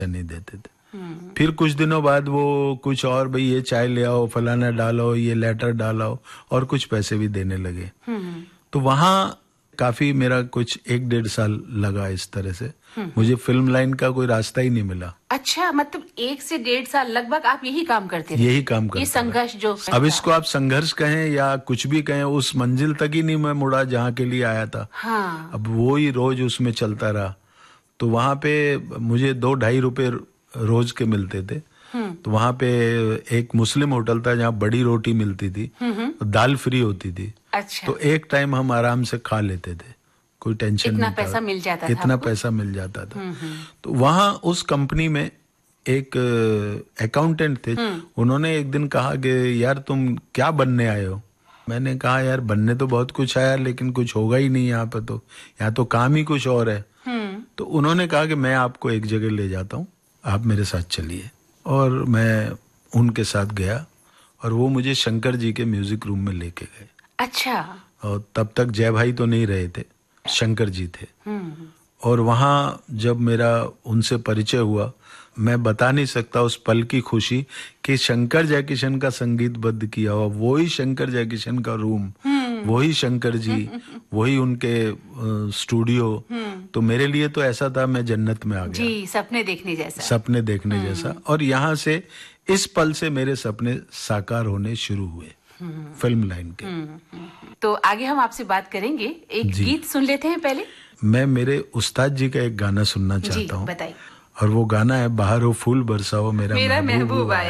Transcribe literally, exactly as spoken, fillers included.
नहीं देते थे। फिर कुछ दिनों बाद वो कुछ और, भाई ये चाय ले आओ, फलाना डालो, ये लेटर डालो, और कुछ पैसे भी देने लगे। तो वहाँ काफी मेरा कुछ एक डेढ़ साल लगा इस तरह से। मुझे फिल्म लाइन का कोई रास्ता ही नहीं मिला। अच्छा, मतलब एक से डेढ़ साल लगभग आप यही काम करते रहे? यही काम करते ये संघर्ष जो अब इसको आप संघर्ष कहें या कुछ भी कहें, उस मंजिल तक ही नहीं मैं मुड़ा जहाँ के लिए आया था। हाँ। अब वो ही रोज उसमें चलता रहा। तो वहाँ पे मुझे दो ढाई रुपए रोज के मिलते थे। तो वहाँ पे एक मुस्लिम होटल था जहाँ बड़ी रोटी मिलती थी, दाल फ्री होती थी। अच्छा। तो एक टाइम हम आराम से खा लेते थे, कोई टेंशन नहीं था। इतना पैसा मिल जाता था? इतना पैसा मिल जाता था। तो वहाँ उस कंपनी में एक अकाउंटेंट थे। उन्होंने एक दिन कहा कि यार तुम क्या बनने आए हो? मैंने कहा यार बनने तो बहुत कुछ आया, लेकिन कुछ होगा ही नहीं यहाँ पे, तो यहाँ तो काम ही कुछ और है। तो उन्होंने कहा कि मैं आपको एक जगह ले जाता हूँ, आप मेरे साथ चलिए। और मैं उनके साथ गया और वो मुझे शंकर जी के म्यूजिक रूम में लेके गए। अच्छा। और तब तक जय भाई तो नहीं रहे थे, शंकर जी थे। और वहाँ जब मेरा उनसे परिचय हुआ, मैं बता नहीं सकता उस पल की खुशी कि शंकर जयकिशन का संगीतबद्ध किया हुआ वही शंकर जयकिशन का रूम, वही शंकर जी, वही उनके स्टूडियो। तो मेरे लिए तो ऐसा था मैं जन्नत में आ गया जी, सपने देखने जैसा। सपने देखने जैसा। और यहाँ से इस पल से मेरे सपने साकार होने शुरू हुए फिल्म लाइन के। तो आगे हम आपसे बात करेंगे, एक गीत सुन लेते हैं पहले। मैं मेरे उस्ताद जी का एक गाना सुनना चाहता हूँ। बताइए। और वो गाना है बाहर हो फूल बरसाओ मेरा, मेरा महबूब आया।